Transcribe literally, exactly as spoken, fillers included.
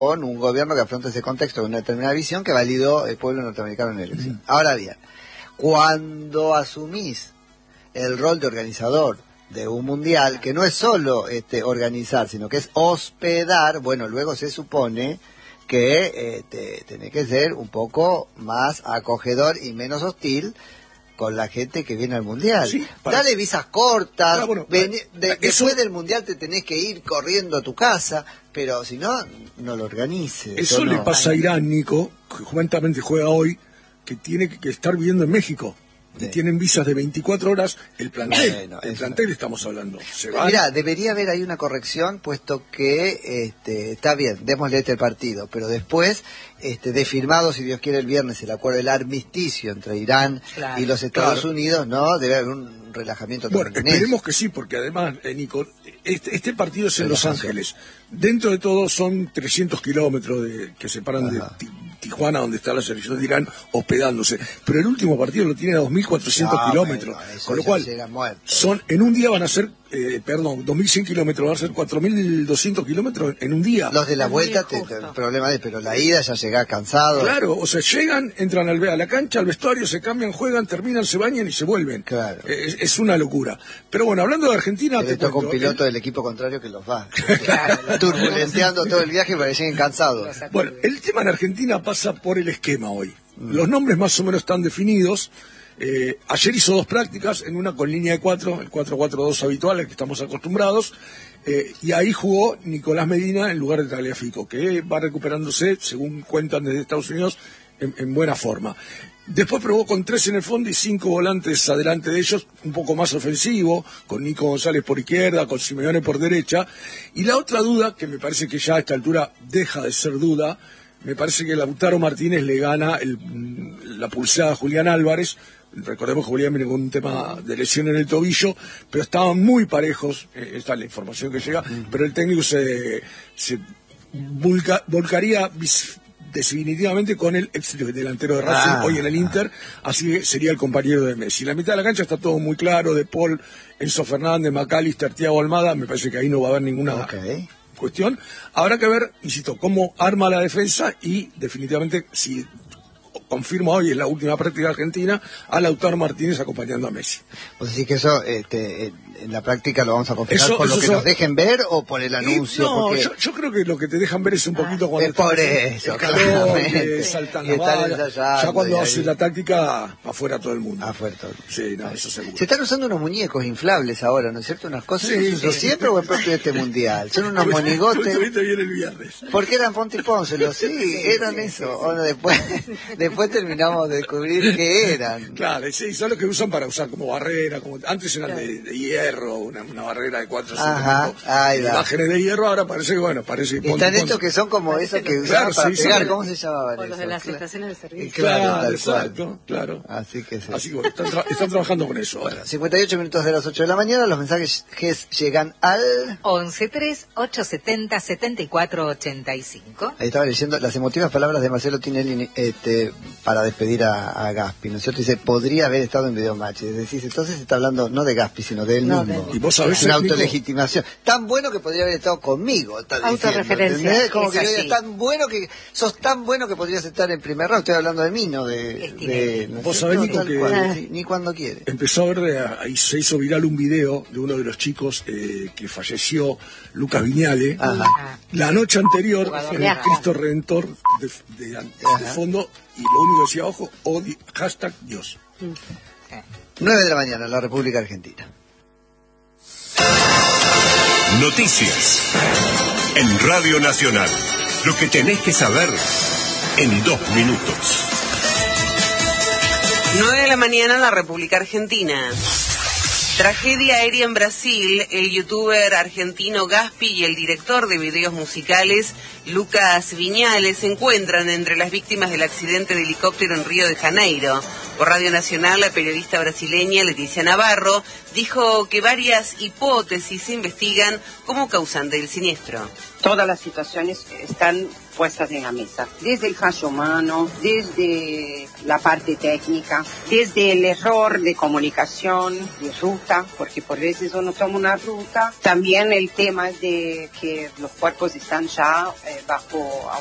con un gobierno que afronta ese contexto con una determinada visión que validó el pueblo norteamericano en la elección. Mm. Ahora bien, cuando asumís el rol de organizador de un mundial, que no es solo este, organizar, sino que es hospedar, bueno, luego se supone que eh, te, tenés que ser un poco más acogedor y menos hostil con la gente que viene al mundial. Sí, para... Dale visas cortas, ah, bueno, ven, de, eso... después del mundial te tenés que ir corriendo a tu casa, pero si no, no lo organices. Eso no. le pasa a Irán, Nico, que justamente juega hoy, que tiene que estar viviendo en México. Y sí. Tienen visas de veinticuatro horas, el plantel, bueno, el plantel no. Estamos hablando. Se van. Mirá, debería haber ahí una corrección, puesto que este, está bien, démosle este partido, pero después, este, de firmado, si Dios quiere, el viernes, el acuerdo del armisticio entre Irán claro, y los Estados claro. Unidos, ¿no? Debe haber un relajamiento bueno, también. Esperemos que sí, porque además, eh, Nico, este, este partido es en Los Ángeles. Dentro de todo son trescientos kilómetros de, que separan Ajá. de Tijuana, donde está la selección de Irán, hospedándose. Pero el último partido lo tiene a dos mil cuatrocientos no, kilómetros. Bueno, con lo cual, son en un día van a ser, eh, perdón, dos mil cien kilómetros, van a ser cuatro mil doscientos kilómetros en un día. Los de la vuelta, te, te, el problema es, pero la ida ya llegás cansado. Claro, o sea, llegan, entran al, a la cancha, al vestuario, se cambian, juegan, terminan, se bañan y se vuelven. Claro. Es, es una locura. Pero bueno, hablando de Argentina... Te toca un piloto el... del equipo contrario que los va. Claro, turbulenteando todo el viaje para que lleguen cansados. Bueno, el tema en Argentina pasa por el esquema hoy. Mm. Los nombres más o menos están definidos. Eh, ayer hizo dos prácticas, en una con línea de cuatro, el cuatro cuatro dos habitual, al que estamos acostumbrados, eh, y ahí jugó Nicolás Medina en lugar de Tagliafico, que va recuperándose, según cuentan desde Estados Unidos, en, en buena forma. Después probó con tres en el fondo y cinco volantes adelante de ellos, un poco más ofensivo, con Nico González por izquierda, con Simeone por derecha. Y la otra duda, que me parece que ya a esta altura deja de ser duda, me parece que Lautaro Martínez le gana el, la pulsada a Julián Álvarez. Recordemos que Julián viene con un tema de lesión en el tobillo, pero estaban muy parejos, eh, esta es la información que llega, mm. pero el técnico se, se volca, volcaría definitivamente con el ex delantero de Racing, ah, hoy en el Inter, así que sería el compañero de Messi. La mitad de la cancha está todo muy claro, De Paul, Enzo Fernández, McAllister, Thiago Almada, me parece que ahí no va a haber ninguna okay. cuestión. Habrá que ver, insisto, cómo arma la defensa y definitivamente si confirma hoy en la última práctica argentina a Lautaro Martínez acompañando a Messi. Vos decís que eso este, en la práctica lo vamos a confirmar eso, por eso lo que son... nos dejen ver o por el anuncio. Y, no, porque... yo, yo creo que lo que te dejan ver es un poquito ah, cuando es por eso, calor, que saltan la bala, ya cuando hace la táctica afuera todo el mundo. Afuera todo el mundo. Sí, no, eso seguro. Se están usando unos muñecos inflables ahora, ¿no es cierto? Unas cosas sí, sí, siempre o en propio de este mundial. Son unos monigotes. Estuviste bien el viernes. Porque eran Ponte y Pónselo, sí, eran eso. Bueno, después, después terminamos de descubrir qué eran. Claro, sí, son los que usan para usar como barrera, como antes eran claro. de, de hierro, una, una barrera de cuatro o cinco imágenes de hierro, ahora parece que bueno, parece que están estos que son como esos que usaban claro, para sí, pegar, sí, ¿cómo se llamaban? O los de las estaciones de servicio. Claro, claro exacto, claro. Así que sí. Así que bueno, están, tra están trabajando con eso. Bueno, cincuenta y ocho minutos de las ocho de la mañana, los mensajes llegan al once tres ocho setenta setenta y cuatro ochenta y cinco. Ahí estaba leyendo las emotivas palabras de Marcelo Tinelli este, para despedir a a Gaspi, ¿no es cierto? Dice, podría haber estado en Videomatch. Es decir, entonces se está hablando no de Gaspi, sino de él no, mismo. Y vos sabés, es una autolegitimación. Tan bueno que podría haber estado conmigo. Autorreferencia. Como que es tan bueno que sos tan bueno que podrías estar en primer round. Estoy hablando de mí, no de... de ¿no vos sabés, Nico, que cual, sí, ni cuando quiere. Empezó a ver, ahí se hizo viral un video de uno de los chicos eh, que falleció, Lucas Viñale, Ajá. la noche anterior, en el Cristo Redentor de, de, de, de fondo, y lo único que decía abajo, odi, hashtag Dios. nueve de la mañana, la República Argentina. Noticias en Radio Nacional. Lo que tenés que saber en dos minutos. nueve de la mañana, la República Argentina. Tragedia aérea en Brasil. El youtuber argentino Gaspi y el director de videos musicales Lucas Viñales se encuentran entre las víctimas del accidente de helicóptero en Río de Janeiro. Por Radio Nacional, la periodista brasileña Leticia Navarro dijo que varias hipótesis se investigan como causante del siniestro. Todas las situaciones están puestas en la mesa, desde el fallo humano, desde la parte técnica, desde el error de comunicación, de ruta, porque por veces uno toma una ruta, también el tema de que los cuerpos están ya eh, bajo